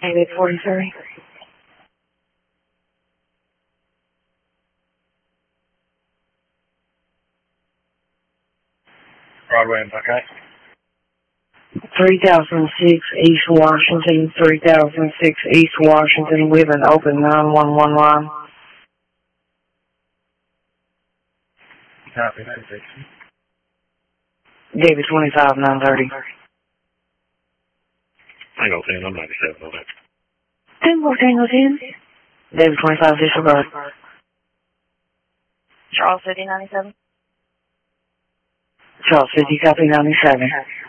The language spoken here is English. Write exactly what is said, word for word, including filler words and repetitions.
eight forty-three. Broadway and Buckeye. three thousand six East Washington, three thousand six East Washington, with an open nine one one line. Copy, nine six. David twenty-five nine thirty. Tango ten, I'm ninety-seven on that. Tango Tango ten. David twenty-five disregard. Charles City ninety-seven. Charles City, copy ninety-seven.